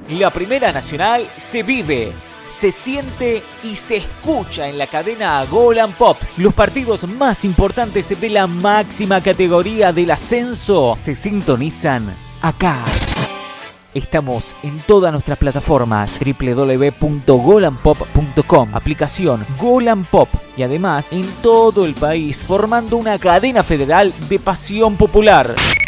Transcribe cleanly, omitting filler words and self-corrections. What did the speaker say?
La Primera Nacional se vive, se siente y se escucha en la cadena Gol and Pop. Los partidos más importantes de la máxima categoría del ascenso se sintonizan acá. Estamos en todas nuestras plataformas, www.golandpop.com, aplicación Gol and Pop, y además en todo el país, formando una cadena federal de pasión popular.